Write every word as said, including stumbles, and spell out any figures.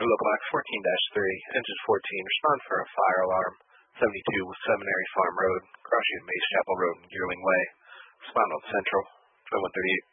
Local Max fourteen dash three, Engine fourteen, respond for a fire alarm. seventy-two Seminary Farm Road, crossing Mace Chapel Road, Yearling Way. Respond on Central. twenty-one thirty-eight.